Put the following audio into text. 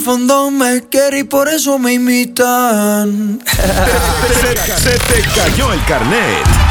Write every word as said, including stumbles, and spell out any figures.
fondo me quiere y por eso me imitan. Se te cayó el carnet.